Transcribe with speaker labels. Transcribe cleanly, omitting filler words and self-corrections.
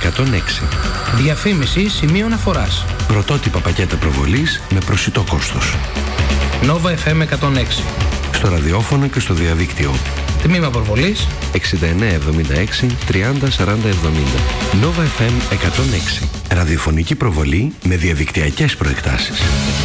Speaker 1: 106.
Speaker 2: Διαφήμιση σημείο αναφοράς.
Speaker 1: Πρωτότυπα πακέτα προβολής με προσιτό κόστος.
Speaker 2: Nova FM 106.
Speaker 1: Στο ραδιόφωνο και στο διαδίκτυο.
Speaker 2: Τμήμα προβολής
Speaker 1: 6976 30 40 70. Nova FM 106. Ραδιοφωνική προβολή με διαδικτυακές προεκτάσεις.